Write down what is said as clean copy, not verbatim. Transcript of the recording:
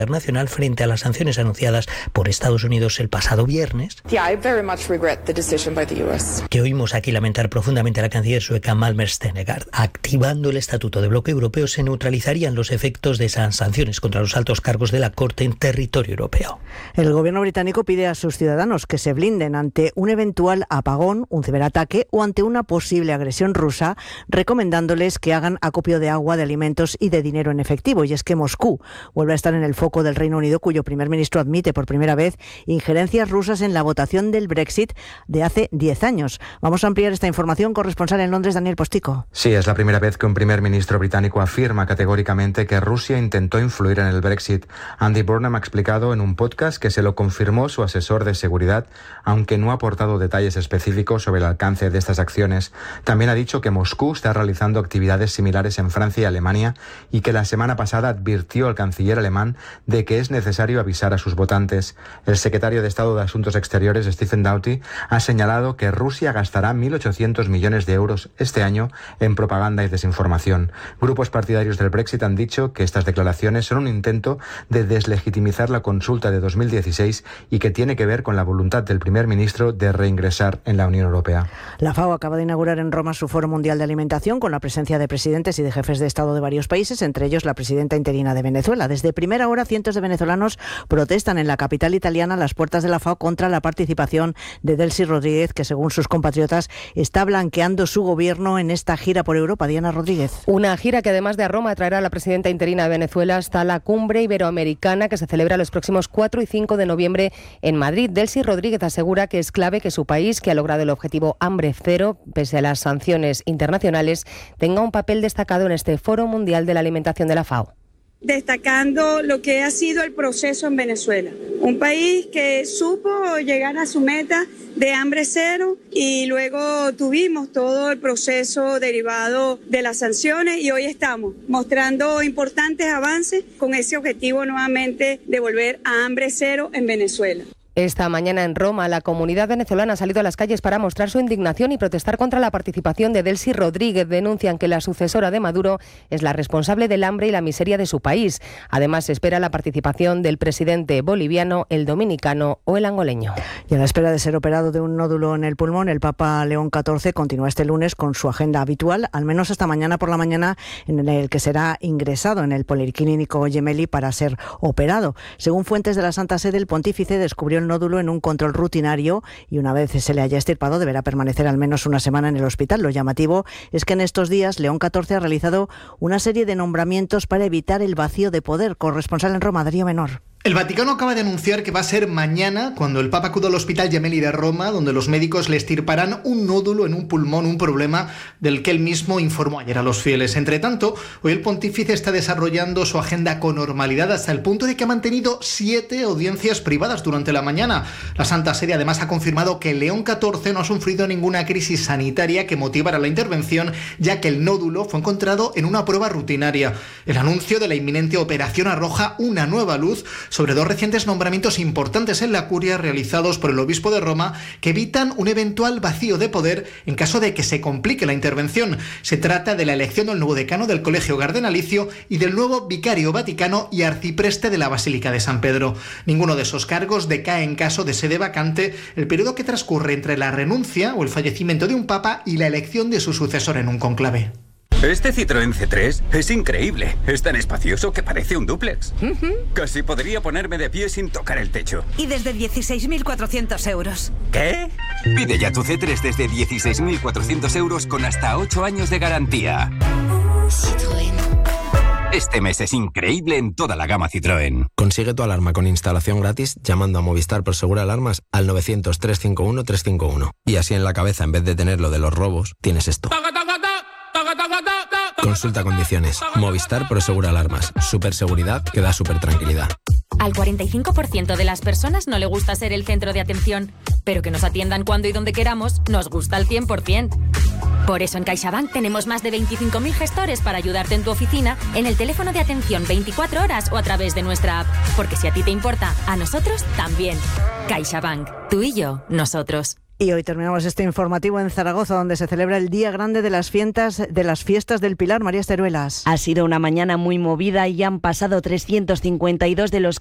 internacional frente a las sanciones anunciadas por Estados Unidos el pasado viernes. Que oímos aquí lamentar profundamente a la canciller sueca Malmer Stenergaard. Activando el Estatuto de Bloque Europeo se neutralizarían los efectos de esas sanciones contra los altos cargos de la Corte en territorio europeo. El gobierno británico pide a sus ciudadanos que se blinden ante un eventual apagón, un ciberataque o ante una posible agresión rusa, recomendándoles que hagan acopio de agua, de alimentos y de dinero en efectivo. Y es que Moscú vuelve a estar en el foco del Reino Unido, cuyo primer ministro admite por primera vez injerencias rusas en la votación del Brexit de hace 10 años. Vamos a ampliar esta información. Corresponsal en Londres, Daniel Postico. Sí, es la primera vez que un primer ministro británico afirma categóricamente que Rusia intentó influir en el Brexit. Andy Burnham ha explicado en un podcast que se lo confirmó su asesor de seguridad, aunque no ha aportado detalles específicos sobre el alcance de estas acciones. También ha dicho que Moscú está realizando actividades similares en Francia y Alemania y que la semana pasada advirtió al canciller alemán de que es necesario avisar a sus votantes. El secretario de Estado de Asuntos Exteriores, Stephen Doughty, ha señalado que Rusia gastará 1.800 millones de euros este año en propaganda y desinformación. Grupos partidarios del Brexit han dicho que estas declaraciones son un intento de deslegitimizar la consulta de 2016 y que tiene que ver con la voluntad del primer ministro de reingresar en la Unión Europea. La FAO acaba de inaugurar en Roma su Foro Mundial de Alimentación con la presencia de presidentes y de jefes de Estado de varios países, entre ellos la presidenta interina de Venezuela. Desde primera hora, cientos de venezolanos protestan en la capital italiana a las puertas de la FAO contra la participación de Delcy Rodríguez, que según sus compatriotas está blanqueando su gobierno en esta gira por Europa. Diana Rodríguez. Una gira que además de a Roma traerá a la presidenta interina de Venezuela hasta la cumbre iberoamericana que se celebra los próximos 4 y 5 de noviembre en Madrid. Delcy Rodríguez asegura que es clave que su país, que ha logrado el objetivo hambre cero, pese a las sanciones internacionales, tenga un papel destacado en este Foro Mundial de la Alimentación de la FAO. Destacando lo que ha sido el proceso en Venezuela, un país que supo llegar a su meta de hambre cero y luego tuvimos todo el proceso derivado de las sanciones y hoy estamos mostrando importantes avances con ese objetivo nuevamente de volver a hambre cero en Venezuela. Esta mañana en Roma, la comunidad venezolana ha salido a las calles para mostrar su indignación y protestar contra la participación de Delcy Rodríguez. Denuncian que la sucesora de Maduro es la responsable del hambre y la miseria de su país. Además, se espera la participación del presidente boliviano, el dominicano o el angoleño. Y a la espera de ser operado de un nódulo en el pulmón, el Papa León XIV continúa este lunes con su agenda habitual, al menos hasta mañana por la mañana, en el que será ingresado en el Policlínico Gemelli para ser operado. Según fuentes de la Santa Sede, el pontífice descubrió el nódulo en un control rutinario y una vez se le haya extirpado deberá permanecer al menos una semana en el hospital. Lo llamativo es que en estos días León XIV ha realizado una serie de nombramientos para evitar el vacío de poder. Corresponsal en Roma, Darío Menor. El Vaticano acaba de anunciar que va a ser mañana cuando el Papa acuda al Hospital Gemelli de Roma, donde los médicos le extirparán un nódulo en un pulmón, un problema del que él mismo informó ayer a los fieles. Entre tanto, hoy el pontífice está desarrollando su agenda con normalidad hasta el punto de que ha mantenido 7 audiencias privadas durante la mañana. La Santa Sede además ha confirmado que León XIV no ha sufrido ninguna crisis sanitaria que motivara la intervención, ya que el nódulo fue encontrado en una prueba rutinaria. El anuncio de la inminente operación arroja una nueva luz sobre 2 recientes nombramientos importantes en la curia realizados por el obispo de Roma que evitan un eventual vacío de poder en caso de que se complique la intervención. Se trata de la elección del nuevo decano del Colegio Cardenalicio y del nuevo vicario vaticano y arcipreste de la Basílica de San Pedro. Ninguno de esos cargos decae en caso de sede vacante el periodo que transcurre entre la renuncia o el fallecimiento de un papa y la elección de su sucesor en un conclave. Este Citroën C3 es increíble. Es tan espacioso que parece un dúplex. Casi podría ponerme de pie sin tocar el techo. Y desde 16.400 euros. ¿Qué? Pide ya tu C3 desde 16.400 euros con hasta 8 años de garantía. Citroën. Este mes es increíble en toda la gama Citroën. Consigue tu alarma con instalación gratis llamando a Movistar Prosegur Alarmas al 900-351-351. Y así en la cabeza, en vez de tener lo de los robos, tienes esto. Consulta condiciones. Movistar Prosegur Alarmas. Superseguridad que da super tranquilidad. Al 45% de las personas no le gusta ser el centro de atención, pero que nos atiendan cuando y donde queramos nos gusta al 100%. Por eso en CaixaBank tenemos más de 25.000 gestores para ayudarte en tu oficina, en el teléfono de atención 24 horas o a través de nuestra app. Porque si a ti te importa, a nosotros también. CaixaBank. Tú y yo, nosotros. Y hoy terminamos este informativo en Zaragoza, donde se celebra el Día Grande de las Fiestas del Pilar. María Esteruelas. Ha sido una mañana muy movida y han pasado 352 de los